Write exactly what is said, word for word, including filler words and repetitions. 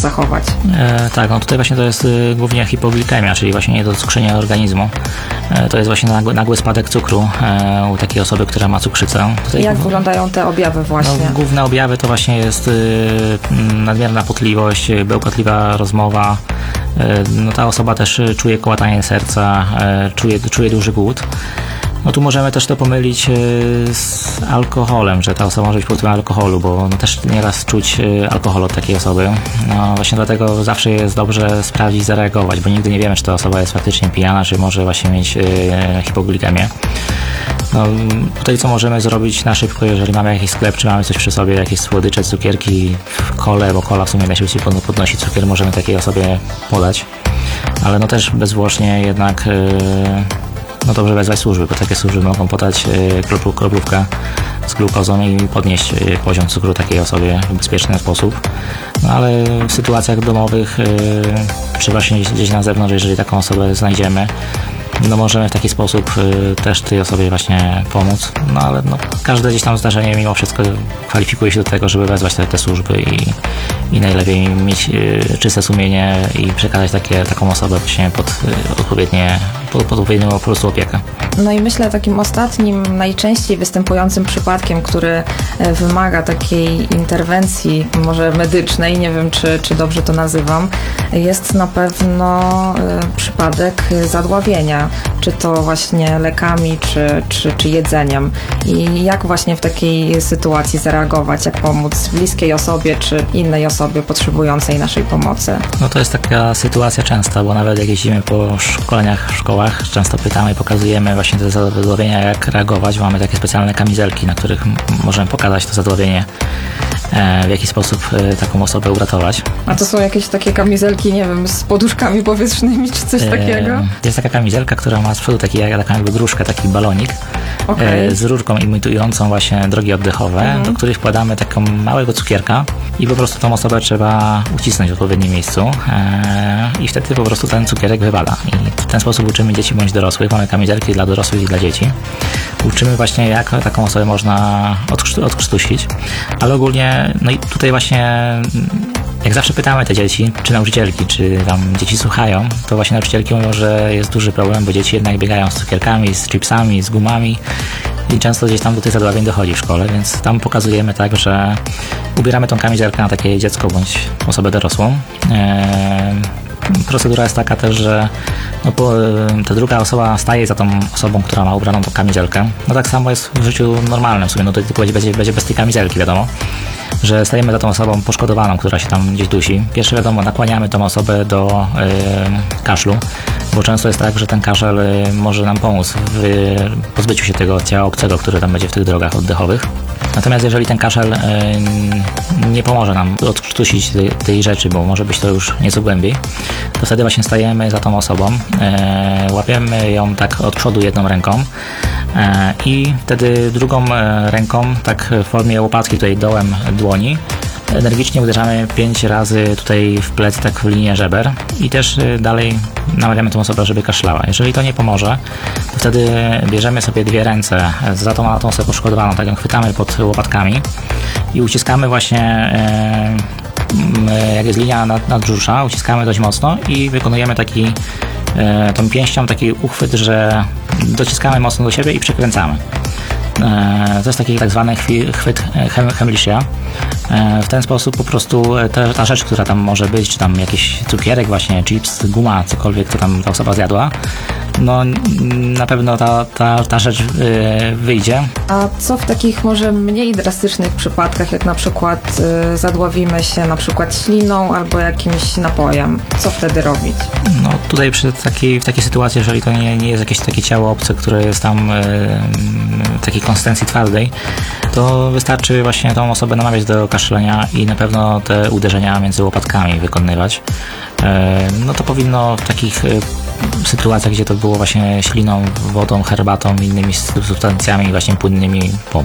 zachować? E, tak, no tutaj właśnie to jest y, głównie hipoglikemia, czyli właśnie niedocukrzenie organizmu. E, to jest właśnie nagły, nagły spadek cukru e, u takiej osoby, która ma cukrzycę. Tutaj Jak wyglądają te objawy właśnie? No, główne objawy to właśnie jest y, nadmierna potliwość, bełkotliwa rozmowa. Y, no, ta osoba też czuje kołatanie serca, y, czuje, czuje duży głód. No tu możemy też to pomylić z alkoholem, że ta osoba może być pod wpływem alkoholu, bo no też nieraz czuć alkohol od takiej osoby. No właśnie dlatego zawsze jest dobrze sprawdzić, zareagować, bo nigdy nie wiemy, czy ta osoba jest faktycznie pijana, czy może właśnie mieć hipoglikemię. No, tutaj co możemy zrobić na szybko, jeżeli mamy jakiś sklep, czy mamy coś przy sobie, jakieś słodycze, cukierki, kole, bo kola w sumie najszybciej podnosi cukier, możemy takiej osobie podać, ale no też bezzwłocznie jednak no dobrze wezwać służby, bo takie służby mogą podać kroplu, kroplówkę z glukozą i podnieść poziom cukru takiej osobie w bezpieczny sposób. No ale w sytuacjach domowych, czy właśnie gdzieś na zewnątrz, jeżeli taką osobę znajdziemy, no możemy w taki sposób y, też tej osobie właśnie pomóc, no ale no, każde gdzieś tam zdarzenie mimo wszystko kwalifikuje się do tego, żeby wezwać te, te służby i, i najlepiej mieć y, czyste sumienie i przekazać takie, taką osobę właśnie pod y, odpowiednie, pod, pod odpowiednią po prostu opiekę. No i myślę takim ostatnim, najczęściej występującym przypadkiem, który wymaga takiej interwencji może medycznej, nie wiem czy, czy dobrze to nazywam, jest na pewno y, przypadek zadławienia, czy to właśnie lekami, czy, czy, czy jedzeniem. I jak właśnie w takiej sytuacji zareagować, jak pomóc bliskiej osobie, czy innej osobie potrzebującej naszej pomocy? No to jest taka sytuacja częsta, bo nawet jak jeździmy po szkoleniach w szkołach, często pytamy, pokazujemy właśnie te zadławienia, jak reagować. Mamy takie specjalne kamizelki, na których możemy pokazać to zadławienie, w jaki sposób taką osobę uratować. A to są jakieś takie kamizelki, nie wiem, z poduszkami powietrznymi, czy coś takiego? Jest taka kamizelka, która ma z przodu taki, taką jakby gruszkę, taki balonik, okay, z rurką imitującą właśnie drogi oddechowe, mhm, do których wkładamy taką małego cukierka i po prostu tą osobę trzeba ucisnąć w odpowiednim miejscu i wtedy po prostu ten cukierek wywala. I w ten sposób uczymy dzieci bądź dorosłych. Mamy kamizelki dla dorosłych i dla dzieci. Uczymy właśnie, jak taką osobę można odkrztusić, ale ogólnie, no i tutaj właśnie jak zawsze pytamy te dzieci, czy nauczycielki, czy tam dzieci słuchają, to właśnie nauczycielki mówią, że jest duży problem, bo dzieci jednak biegają z cukierkami, z chipsami, z gumami i często gdzieś tam do tych zadławień dochodzi w szkole, więc tam pokazujemy tak, że ubieramy tą kamizelkę na takie dziecko bądź osobę dorosłą. Eee, procedura jest taka też, że no, po, ta druga osoba staje za tą osobą, która ma ubraną tą kamizelkę. No tak samo jest w życiu normalnym w sumie, no to tylko będzie, będzie bez tej kamizelki, wiadomo, że stajemy za tą osobą poszkodowaną, która się tam gdzieś dusi. Pierwsze wiadomo, nakłaniamy tą osobę do y, kaszlu, bo często jest tak, że ten kaszel y, może nam pomóc w y, pozbyciu się tego ciała obcego, które tam będzie w tych drogach oddechowych. Natomiast jeżeli ten kaszel y, nie pomoże nam odkrztusić tej, tej rzeczy, bo może być to już nieco głębiej, to wtedy właśnie stajemy za tą osobą, y, łapiemy ją tak od przodu jedną ręką y, i wtedy drugą y, ręką, tak w formie łopatki tutaj dołem dłoni, energicznie uderzamy pięć razy tutaj w plec, tak w linię żeber i też dalej namawiamy tą osobę, żeby kaszlała. Jeżeli to nie pomoże, to wtedy bierzemy sobie dwie ręce za tą, tą osobę poszkodowaną, tak ją chwytamy pod łopatkami i uciskamy właśnie, jak jest linia nad, nadbrzusza, uciskamy dość mocno i wykonujemy taki tą pięścią taki uchwyt, że dociskamy mocno do siebie i przykręcamy. To jest taki tak zwany chwyt Heimlicha. W ten sposób po prostu ta, ta rzecz, która tam może być, czy tam jakiś cukierek właśnie, chips, guma, cokolwiek, co tam ta osoba zjadła, no na pewno ta, ta, ta rzecz wyjdzie. A co w takich może mniej drastycznych przypadkach, jak na przykład y, zadławimy się na przykład śliną albo jakimś napojem? Co wtedy robić? No tutaj przy takiej, w takiej sytuacji, jeżeli to nie, nie jest jakieś takie ciało obce, które jest tam y, takiej konsystencji twardej, to wystarczy właśnie tą osobę namawiać do kaszlenia i na pewno te uderzenia między łopatkami wykonywać. Y, no to powinno w takich y, sytuacjach, gdzie to było właśnie śliną, wodą, herbatą, innymi substancjami właśnie płynnymi